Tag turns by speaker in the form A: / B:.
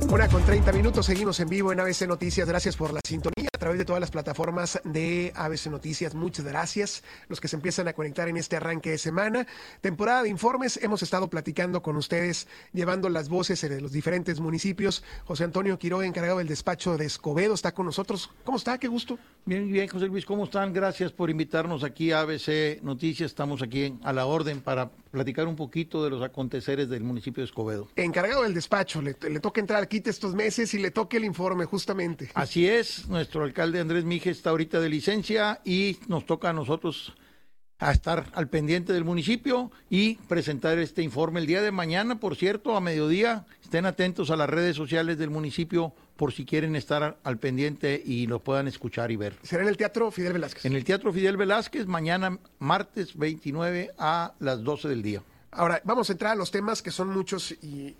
A: 1:30, seguimos en vivo en ABC Noticias. Gracias por la sintonía a través de todas las plataformas de ABC Noticias. Muchas gracias. Los que se empiezan a conectar en este arranque de semana. Temporada de informes. Hemos estado platicando con ustedes, llevando las voces de los diferentes municipios. José Antonio Quiroga, encargado del despacho de Escobedo, está con nosotros. ¿Cómo está? Qué gusto.
B: Bien, bien, José Luis, ¿cómo están? Gracias por invitarnos aquí a ABC Noticias. Estamos aquí a la orden para platicar un poquito de los aconteceres del municipio de Escobedo.
A: Encargado del despacho, le toca entrar al quite estos meses y le toca el informe, justamente.
B: Así es, nuestro alcalde Andrés Mije está ahorita de licencia y nos toca a nosotros a estar al pendiente del municipio y presentar este informe el día de mañana, por cierto, a mediodía. Estén atentos a las redes sociales del municipio por si quieren estar al pendiente y lo puedan escuchar y ver.
A: ¿Será en el Teatro Fidel Velázquez?
B: En el Teatro Fidel Velázquez, mañana martes 29 a las 12 del día.
A: Ahora, vamos a entrar a los temas que son muchos y